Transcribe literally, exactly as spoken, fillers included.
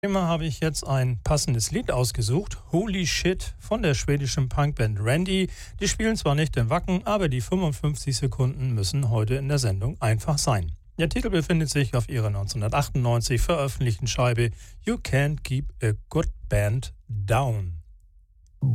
Thema habe ich jetzt ein passendes Lied ausgesucht. Holy Shit von der schwedischen Punkband Randy. Die spielen zwar nicht im Wacken, aber die fünfundfünfzig Sekunden müssen heute in der Sendung einfach sein. Der Titel befindet sich auf ihrer neunzehnhundertachtundneunzig veröffentlichten Scheibe You Can't Keep a Good Band Down.